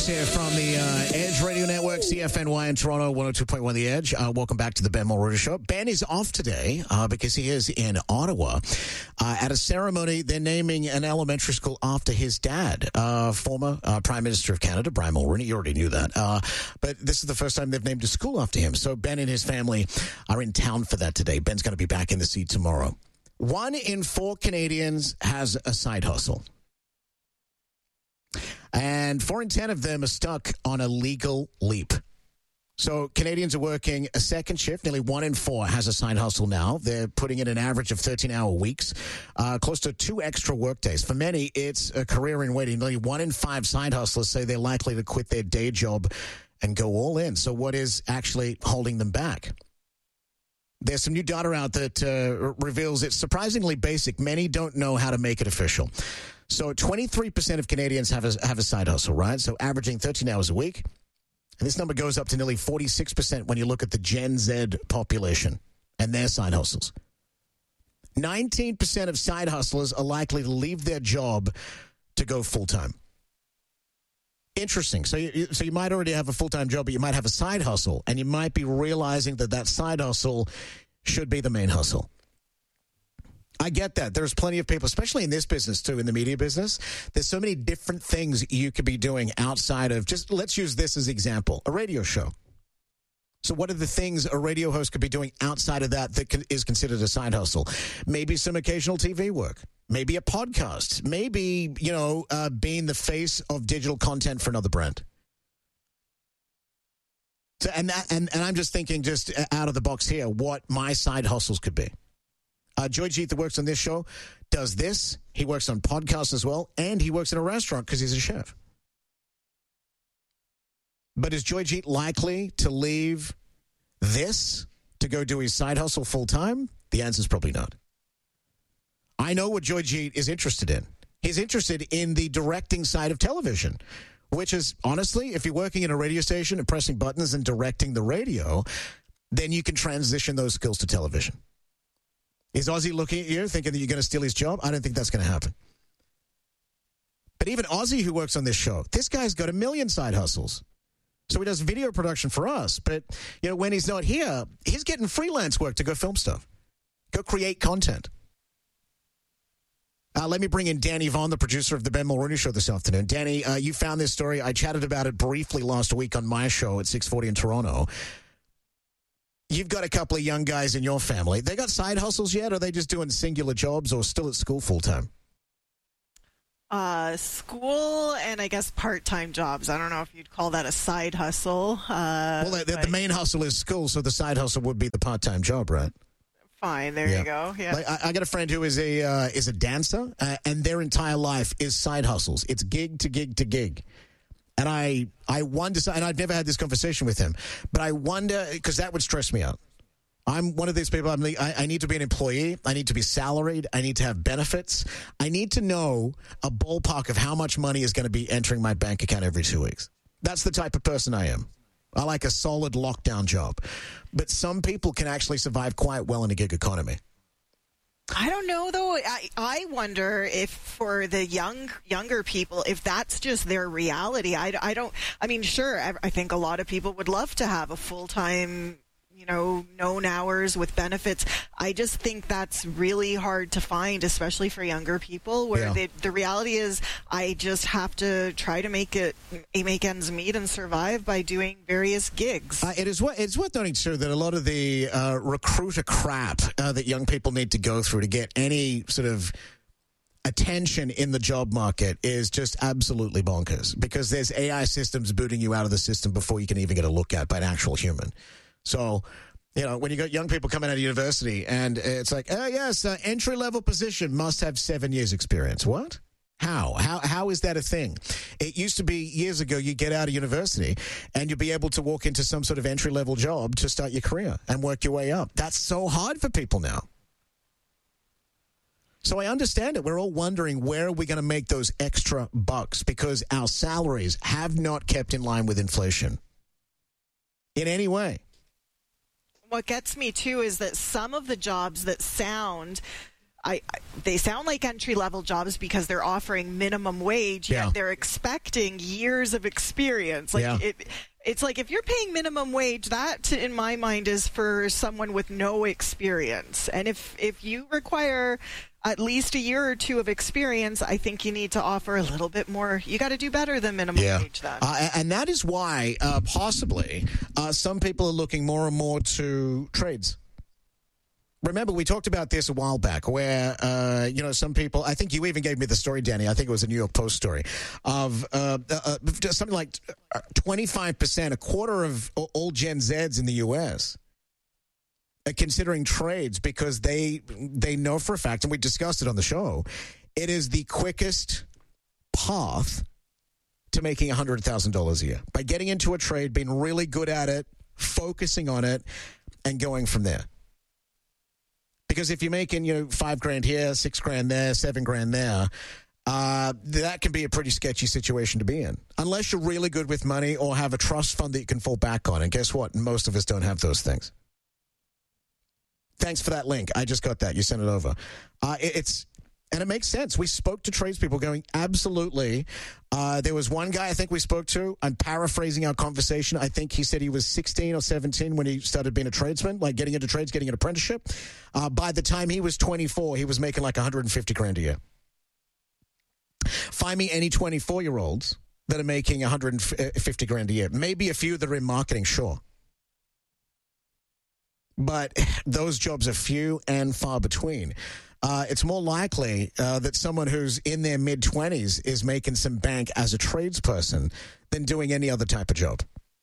here from the Edge Radio Network, CFNY in Toronto, 102.1 The Edge. Welcome back to the Ben Mulroney Show. Ben is off today because he is in Ottawa at a ceremony. They're naming an elementary school after his dad, former Prime Minister of Canada, Brian Mulroney. You already knew that. But this is the first time they've named a school after him. So Ben and his family are in town for that today. Ben's going to be back in the seat tomorrow. 1 in 4 Canadians has a side hustle. And 4 in 10 of them are stuck on a legal leap. So Canadians are working a second shift. Nearly 1 in 4 has a side hustle now. They're putting in an average of 13-hour weeks, close to 2 extra work days. For many, it's a career in waiting. Nearly 1 in 5 side hustlers say they're likely to quit their day job and go all in. So what is actually holding them back? There's some new data out that reveals it's surprisingly basic. Many don't know how to make it official. So 23% of Canadians have a side hustle, right? So averaging 13 hours a week. And this number goes up to nearly 46% when you look at the Gen Z population and their side hustles. 19% of side hustlers are likely to leave their job to go full-time. Interesting. So you might already have a full-time job, but you might have a side hustle, and you might be realizing that side hustle should be the main hustle. I get that. There's plenty of people, especially in this business too, in the media business. There's so many different things you could be doing outside of just, let's use this as example, a radio show. So what are the things a radio host could be doing outside of that is considered a side hustle? Maybe some occasional TV work. Maybe a podcast. Maybe, being the face of digital content for another brand. So, and I'm just thinking just out of the box here, what my side hustles could be. Joy Jeet, that works on this show, does this. He works on podcasts as well, and he works in a restaurant because he's a chef. But is Joy Jeet likely to leave this to go do his side hustle full-time? The answer is probably not. I know what Joy Jeet is interested in. He's interested in the directing side of television, which is, honestly, if you're working in a radio station and pressing buttons and directing the radio, then you can transition those skills to television. Is Ozzy looking at you thinking that you're going to steal his job? I don't think that's going to happen. But even Ozzy, who works on this show, this guy's got a million side hustles. So he does video production for us. But, when he's not here, he's getting freelance work to go film stuff, go create content. Let me bring in Danny Vaughn, the producer of the Ben Mulroney Show this afternoon. Danny, you found this story. I chatted about it briefly last week on my show at 640 in Toronto. You've got a couple of young guys in your family. They got side hustles yet, or are they just doing singular jobs or still at school full-time? School and I guess part-time jobs. I don't know if you'd call that a side hustle. The main hustle is school, so the side hustle would be the part-time job, right? Fine, there you go. Yeah, like, I got a friend who is a dancer, and their entire life is side hustles. It's gig to gig to gig. And I wonder, and I've never had this conversation with him, but I wonder, because that would stress me out. I'm one of these people, I need to be an employee. I need to be salaried. I need to have benefits. I need to know a ballpark of how much money is going to be entering my bank account every 2 weeks. That's the type of person I am. I like a solid lockdown job. But some people can actually survive quite well in a gig economy. I don't know, though. I wonder if for the younger people, if that's just their reality. Sure, I think a lot of people would love to have a full-time, known hours with benefits. I just think that's really hard to find, especially for younger people, where the reality is I just have to try to make ends meet and survive by doing various gigs. It's worth noting, too, that a lot of the recruiter crap that young people need to go through to get any sort of attention in the job market is just absolutely bonkers, because there's AI systems booting you out of the system before you can even get a look at by an actual human. So, when you got young people coming out of university and it's like, entry-level position must have 7 years experience. What? How is that a thing? It used to be years ago, you get out of university and you'd be able to walk into some sort of entry-level job to start your career and work your way up. That's so hard for people now. So I understand it. We're all wondering, where are we going to make those extra bucks? Because our salaries have not kept in line with inflation in any way. What gets me, too, is that some of the jobs that sound they sound like entry-level jobs because they're offering minimum wage, yet they're expecting years of experience. It's like if you're paying minimum wage, that, in my mind, is for someone with no experience. And if you require at least a year or two of experience, I think you need to offer a little bit more. You got to do better than minimum wage then. And that is why, possibly, some people are looking more and more to trades. Remember, we talked about this a while back where, some people, I think you even gave me the story, Danny, I think it was a New York Post story, of something like 25%, a quarter of all Gen Zs in the U.S. are considering trades because they know for a fact, and we discussed it on the show, it is the quickest path to making $100,000 a year. By getting into a trade, being really good at it, focusing on it, and going from there. Because if you're making, $5,000 here, $6,000 there, $7,000 there, that can be a pretty sketchy situation to be in. Unless you're really good with money or have a trust fund that you can fall back on. And guess what? Most of us don't have those things. Thanks for that link. I just got that. You sent it over. And it makes sense. We spoke to tradespeople going, absolutely. There was one guy I think we spoke to. I'm paraphrasing our conversation. I think he said he was 16 or 17 when he started being a tradesman, like getting into trades, getting an apprenticeship. By the time he was 24, he was making like $150,000 a year. Find me any 24-year-olds that are making $150,000 a year. Maybe a few that are in marketing, sure. But those jobs are few and far between. It's more likely that someone who's in their mid-20s is making some bank as a tradesperson than doing any other type of job.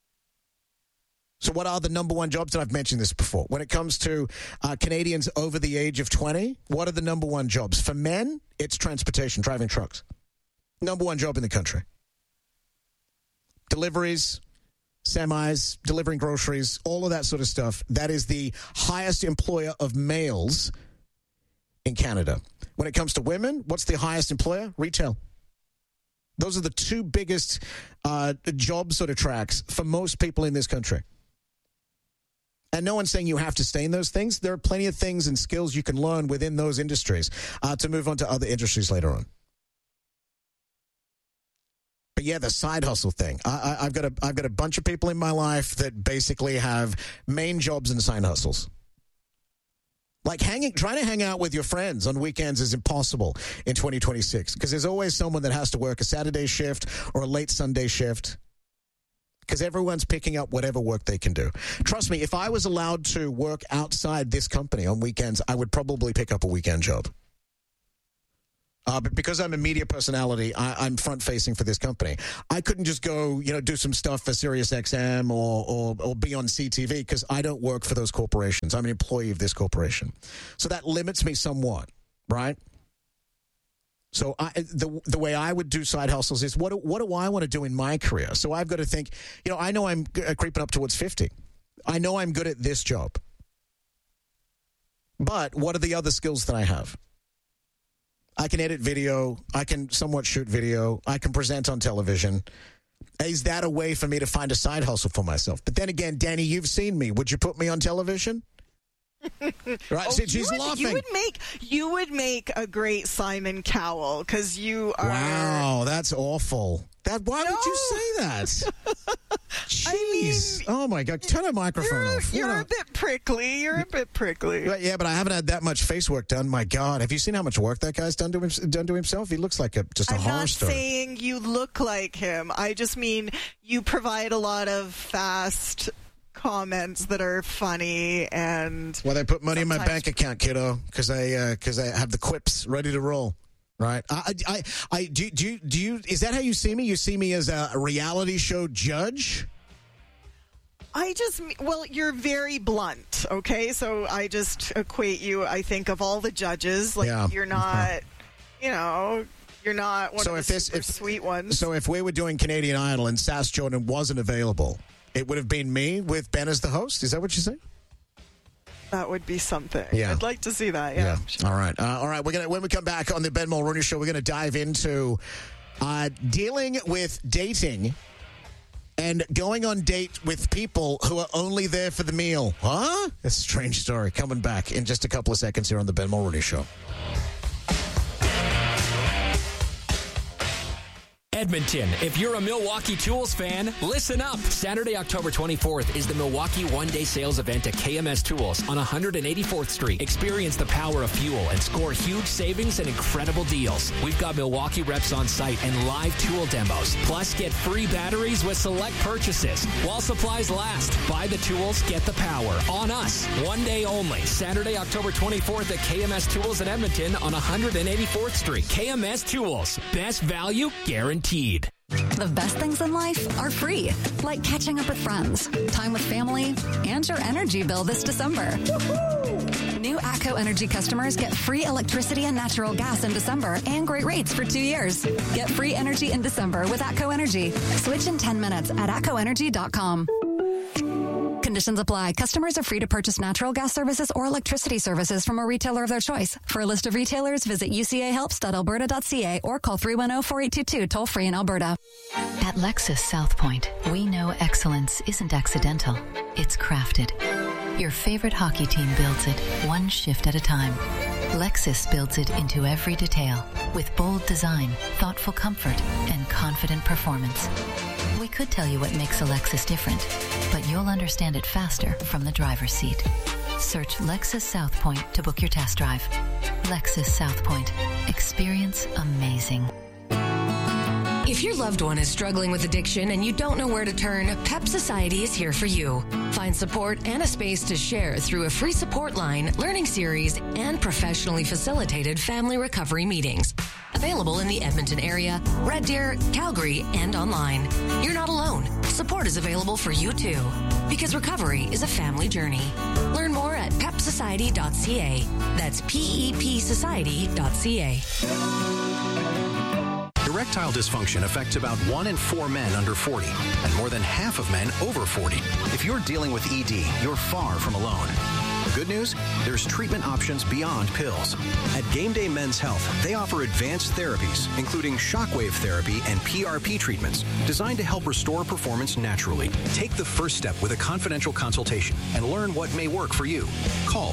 So what are the number one jobs? And I've mentioned this before. When it comes to Canadians over the age of 20, what are the number one jobs? For men, it's transportation, driving trucks. Number one job in the country. Deliveries, semis, delivering groceries, all of that sort of stuff. That is the highest employer of males in Canada. When it comes to women, what's the highest employer? Retail. Those are the two biggest job sort of tracks for most people in this country. And no one's saying you have to stay in those things. There are plenty of things and skills you can learn within those industries to move on to other industries later on. But yeah, the side hustle thing. I've got a bunch of people in my life that basically have main jobs and side hustles. Like trying to hang out with your friends on weekends is impossible in 2026 because there's always someone that has to work a Saturday shift or a late Sunday shift because everyone's picking up whatever work they can do. Trust me, if I was allowed to work outside this company on weekends, I would probably pick up a weekend job. But because I'm a media personality, I'm front-facing for this company. I couldn't just go, do some stuff for SiriusXM or be on CTV because I don't work for those corporations. I'm an employee of this corporation. So that limits me somewhat, right? So the way I would do side hustles is what do I want to do in my career? So I've got to think, I know I'm creeping up towards 50. I know I'm good at this job. But what are the other skills that I have? I can edit video. I can somewhat shoot video. I can present on television. Is that a way for me to find a side hustle for myself? But then again, Danny, you've seen me. Would you put me on television? Right? See, she's laughing. You would make a great Simon Cowell because you are. Wow, that's awful. Why would you say that? Jeez. Oh, my God. Turn the microphone off. You're a bit prickly. Yeah, but I haven't had that much face work done. My God. Have you seen how much work that guy's done to himself? He looks like just a horror story. I'm not saying you look like him. I just mean you provide a lot of fast comments that are funny and. Well, they put money in my bank account, kiddo, because I have the quips ready to roll. Right. Do you? Is that how you see me? You see me as a reality show judge? You're very blunt. Okay, so I just equate you. I think of all the judges, you're not, you're not one of the sweet ones. So if we were doing Canadian Idol and Sass Jordan wasn't available, it would have been me with Ben as the host. Is that what you're saying? That would be something. Yeah. I'd like to see that. Yeah. Sure. All right. When we come back on the Ben Mulroney Show, we're going to dive into dealing with dating and going on date with people who are only there for the meal. Huh? It's a strange story. Coming back in just a couple of seconds here on the Ben Mulroney Show. Edmonton, if you're a Milwaukee Tools fan, listen up. Saturday, October 24th is the Milwaukee one-day sales event at KMS Tools on 184th Street. Experience the power of fuel and score huge savings and incredible deals. We've got Milwaukee reps on site and live tool demos. Plus, get free batteries with select purchases. While supplies last, buy the tools, get the power. On us. One day only. Saturday, October 24th at KMS Tools in Edmonton on 184th Street. KMS Tools. Best value guaranteed. The best things in life are free, like catching up with friends, time with family, and your energy bill this December. Woo-hoo! New ATCO Energy customers get free electricity and natural gas in December and great rates for 2 years. Get free energy in December with ATCO Energy. Switch in 10 minutes at atcoenergy.com. Conditions apply. Customers are free to purchase natural gas services or electricity services from a retailer of their choice. For a list of retailers, visit ucahelps.alberta.ca or call 310-4822 toll-free in Alberta. At Lexus South Point, we know excellence isn't accidental. It's crafted. Your favorite hockey team builds it one shift at a time. Lexus builds it into every detail with bold design, thoughtful comfort, and confident performance. We could tell you what makes a Lexus different, but you'll understand it faster from the driver's seat. Search Lexus South Point to book your test drive. Lexus South Point. Experience amazing. If your loved one is struggling with addiction and you don't know where to turn, PEP Society is here for you. Find support and a space to share through a free support line, learning series, and professionally facilitated family recovery meetings. Available in the Edmonton area, Red Deer, Calgary, and online. You're not alone. Support is available for you too. Because recovery is a family journey. Learn more at pepsociety.ca. That's PEPsociety.ca. Erectile dysfunction affects about 1 in 4 men under 40 and more than half of men over 40. If you're dealing with ED, you're far from alone. Good news? There's treatment options beyond pills. At Game Day Men's Health, they offer advanced therapies, including shockwave therapy and PRP treatments, designed to help restore performance naturally. Take the first step with a confidential consultation and learn what may work for you. Call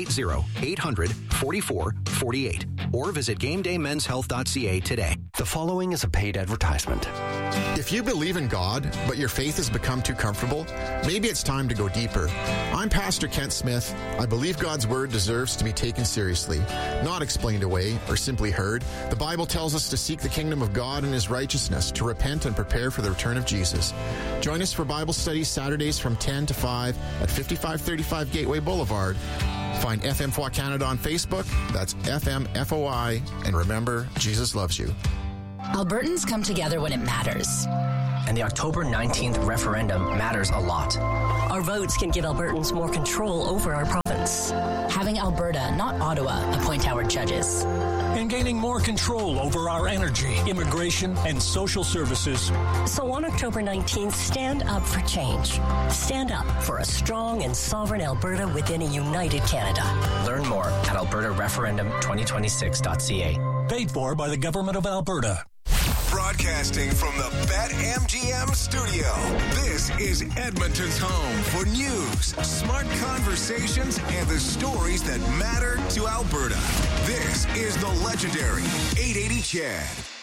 780-800-4448 or visit GameDayMen'sHealth.ca today. The following is a paid advertisement. If you believe in God, but your faith has become too comfortable, maybe it's time to go deeper. I'm Pastor Kent Smith. I believe God's Word deserves to be taken seriously, not explained away or simply heard. The Bible tells us to seek the kingdom of God and His righteousness, to repent and prepare for the return of Jesus. Join us for Bible studies Saturdays from 10 to 5 at 5535 Gateway Boulevard. Find FMFOI Canada on Facebook. That's FMFOI. And remember, Jesus loves you. Albertans come together when it matters. And the October 19th referendum matters a lot. Our votes can give Albertans more control over our province. Having Alberta, not Ottawa, appoint our judges. And gaining more control over our energy, immigration, and social services. So on October 19th, stand up for change. Stand up for a strong and sovereign Alberta within a united Canada. Learn more at albertareferendum2026.ca. Paid for by the Government of Alberta. Broadcasting from the BetMGM studio, this is Edmonton's home for news, smart conversations, and the stories that matter to Alberta. This is the legendary 880 CHED.